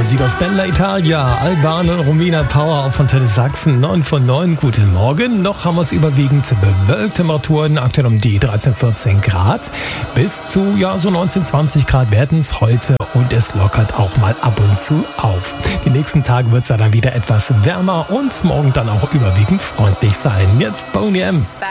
Musik aus Bella Italia, Albano, Romina Power auf Antenne Sachsen, 9 von 9. Guten Morgen. Noch haben wir es überwiegend bewölkte Temperaturen, aktuell um die 13, 14 Grad. Bis zu so 19, 20 Grad werden es heute und es lockert auch mal ab und zu auf. Die nächsten Tage wird es dann wieder etwas wärmer und morgen dann auch überwiegend freundlich sein. Jetzt Boney M.